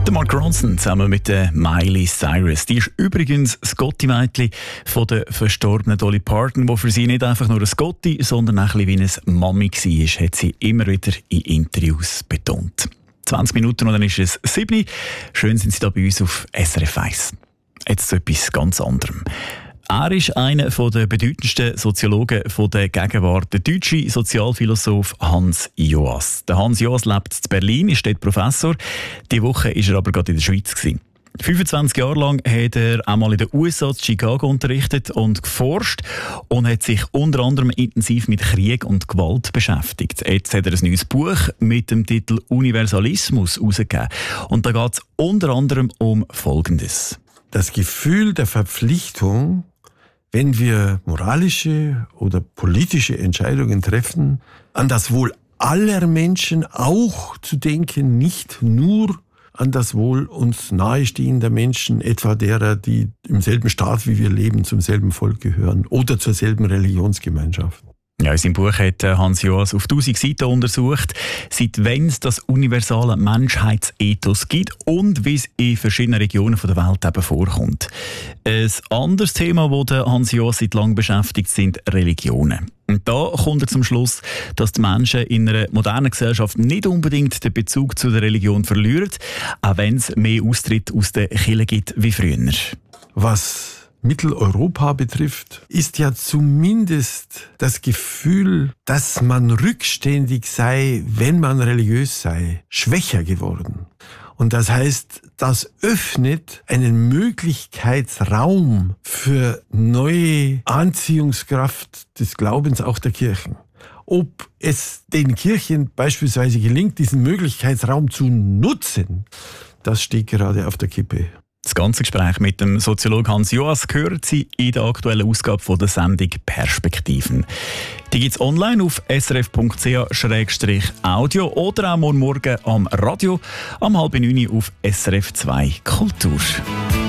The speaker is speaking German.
Der Mark Ronson zusammen mit der Miley Cyrus. Die ist übrigens das Gotti-Mädchen von der verstorbenen Dolly Parton, wo für sie nicht einfach nur ein Gotti, sondern auch ein bisschen wie eine Mami war, hat sie immer wieder in Interviews betont. 20 Minuten und dann ist es 7. Schön sind Sie da bei uns auf SRF 1. Jetzt zu etwas ganz anderem. Er ist einer der bedeutendsten Soziologen der Gegenwart, der deutsche Sozialphilosoph Hans Joas. Der Hans Joas lebt in Berlin, ist dort Professor. Diese Woche war er aber gerade in der Schweiz. 25 Jahre lang hat er einmal in den USA in Chicago unterrichtet und geforscht und hat sich unter anderem intensiv mit Krieg und Gewalt beschäftigt. Jetzt hat er ein neues Buch mit dem Titel Universalismus herausgegeben. Und da geht es unter anderem um Folgendes. Das Gefühl der Verpflichtung, wenn wir moralische oder politische Entscheidungen treffen, an das Wohl aller Menschen auch zu denken, nicht nur an das Wohl uns nahestehender Menschen, etwa derer, die im selben Staat wie wir leben, zum selben Volk gehören oder zur selben Religionsgemeinschaft. Ja, in seinem Buch hat Hans Joas auf 1000 Seiten untersucht, seit wann es das universale Menschheitsethos gibt und wie es in verschiedenen Regionen der Welt eben vorkommt. Ein anderes Thema, das Hans Joas seit langem beschäftigt, sind Religionen. Und da kommt er zum Schluss, dass die Menschen in einer modernen Gesellschaft nicht unbedingt den Bezug zu der Religion verlieren, auch wenn es mehr Austritt aus der Kirche gibt wie früher. Was Mitteleuropa betrifft, ist ja zumindest das Gefühl, dass man rückständig sei, wenn man religiös sei, schwächer geworden. Und das heißt, das öffnet einen Möglichkeitsraum für neue Anziehungskraft des Glaubens auch der Kirchen. Ob es den Kirchen beispielsweise gelingt, diesen Möglichkeitsraum zu nutzen, das steht gerade auf der Kippe. Das ganze Gespräch mit dem Soziologen Hans Joas gehört Sie in der aktuellen Ausgabe von der Sendung Perspektiven. Die gibt es online auf srf.ch/audio oder auch morgen am Radio, am 8:30 auf SRF 2 Kultur.